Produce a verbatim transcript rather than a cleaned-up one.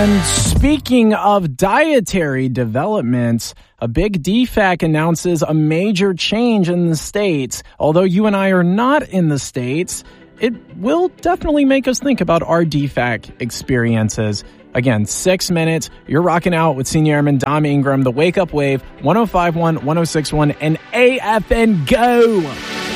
And speaking of dietary developments, a big D FAC announces a major change in the States. Although you and I are not in the States, it will definitely make us think about our D FAC experiences. Again, six minutes. You're rocking out with Senior Airman Dom Ingram, the Wake Up Wave, one oh five point one, one oh six point one, and A F N Go.